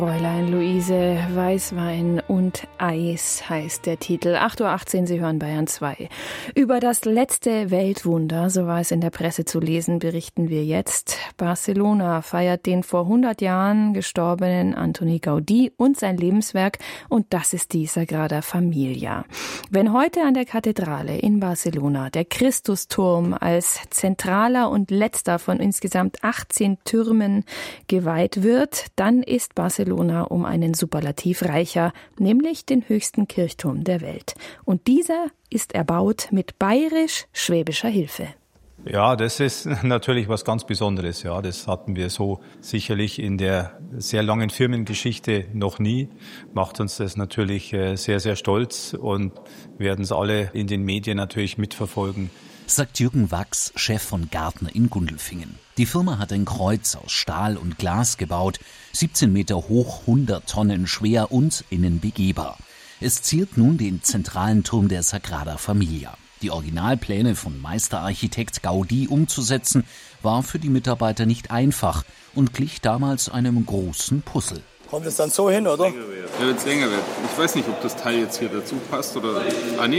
Fräulein Luise, Weißwein und Eis heißt der Titel. 8:18 Uhr, Sie hören Bayern 2. Über das letzte Weltwunder, so war es in der Presse zu lesen, berichten wir jetzt. Barcelona feiert den vor 100 Jahren gestorbenen Antoni Gaudí und sein Lebenswerk, und das ist die Sagrada Familia. Wenn heute an der Kathedrale in Barcelona der Christusturm als zentraler und letzter von insgesamt 18 Türmen geweiht wird, dann ist Barcelona um einen Superlativ reicher, nämlich den höchsten Kirchturm der Welt. Und dieser ist erbaut mit bayerisch-schwäbischer Hilfe. Ja, das ist natürlich was ganz Besonderes. Ja, das hatten wir so sicherlich in der sehr langen Firmengeschichte noch nie. Macht uns das natürlich sehr, sehr stolz und werden es alle in den Medien natürlich mitverfolgen. Sagt Jürgen Wachs, Chef von Gärtner in Gundelfingen. Die Firma hat ein Kreuz aus Stahl und Glas gebaut, 17 Meter hoch, 100 Tonnen schwer und innen begehbar. Es ziert nun den zentralen Turm der Sagrada Familia. Die Originalpläne von Meisterarchitekt Gaudí umzusetzen, war für die Mitarbeiter nicht einfach und glich damals einem großen Puzzle. Kommt es dann so hin, oder? Ja, wenn es länger wird. Ich weiß nicht, ob das Teil jetzt hier dazu passt oder... Ah, nee.